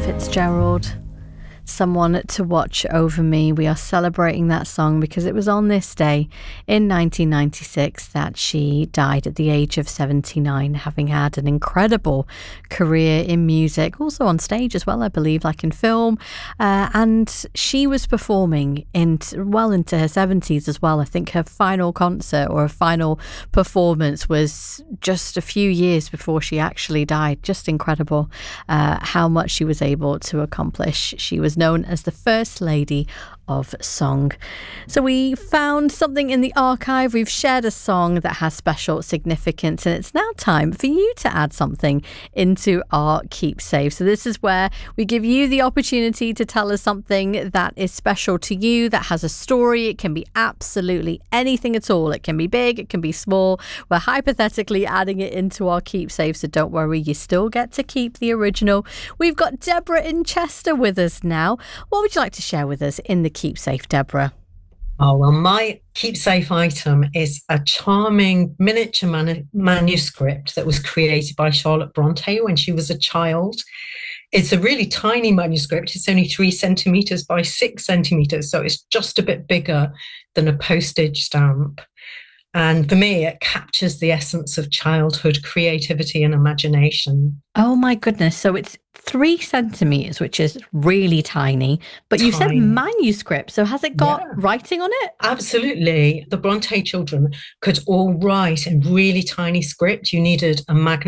Fitzgerald, Someone to Watch Over Me. We are celebrating that song because it was on this day in 1996 that she died at the age of 79, having had an incredible career in music, also on stage as well, I believe, like in film. And she was performing well into her 70s as well. I think her final concert or her final performance was just a few years before she actually died. Just incredible how much she was able to accomplish. She was known as the First Lady of Song. So we found something in the archive. We've shared a song that has special significance, and it's now time for you to add something into our keepsake. So this is where we give you the opportunity to tell us something that is special to you, that has a story. It can be absolutely anything at all. It can be big, it can be small. We're hypothetically adding it into our keepsake, so don't worry, you still get to keep the original. We've got Deborah in Chester with us now. What would you like to share with us in the keepsake, Deborah? Oh, well, my keepsake item is a charming miniature manuscript that was created by Charlotte Bronte when she was a child. It's a really tiny manuscript. It's only 3 centimetres by 6 centimetres, so it's just a bit bigger than a postage stamp. And for me, it captures the essence of childhood creativity and imagination. Oh my goodness. So it's 3 centimetres, which is really tiny, but you said manuscript. So has it got writing on it? Absolutely. The Bronte children could all write in really tiny script. You needed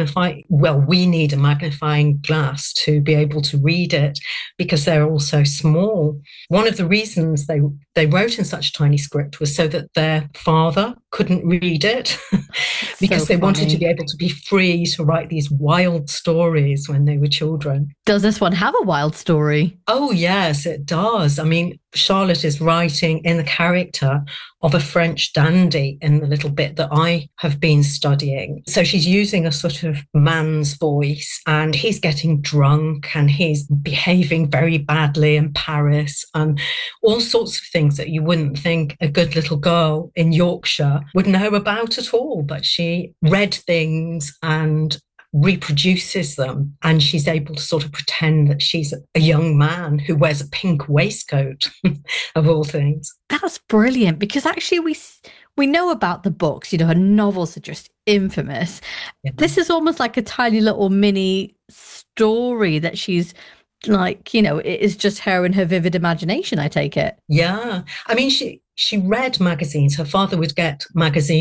we need a magnifying glass to be able to read it because they're all so small. One of the reasons they wrote in such tiny script was so that their father couldn't read it because they wanted to be able to be free to write these wild stories when they were children. Does this one have a wild story? Oh, yes, it does. I mean, Charlotte is writing in the character of a French dandy in the little bit that I have been studying. So she's using a sort of man's voice, and he's getting drunk and he's behaving very badly in Paris and all sorts of things that you wouldn't think a good little girl in Yorkshire would know about at all. But she read things and reproduces them, and she's able to sort of pretend that she's a young man who wears a pink waistcoat of all things. That's brilliant, because actually we know about the books, her novels are just infamous. Yeah. This is almost like a tiny little mini story that she's like, it is just her and her vivid imagination, I take it. Yeah. I mean, she read magazines. Her father would get magazines